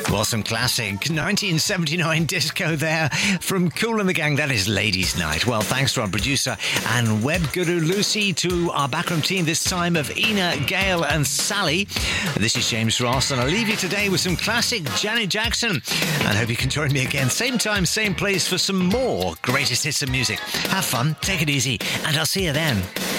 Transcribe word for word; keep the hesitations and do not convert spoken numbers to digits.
Well, some classic nineteen seventy-nine disco there from Kool and the Gang. That is Ladies' Night. Well, thanks to our producer and web guru Lucy, to our backroom team this time of Ina, Gail and Sally. This is James Ross, and I'll leave you today with some classic Janet Jackson. And hope you can join me again, same time, same place, for some more greatest hits of music. Have fun, take it easy, and I'll see you then.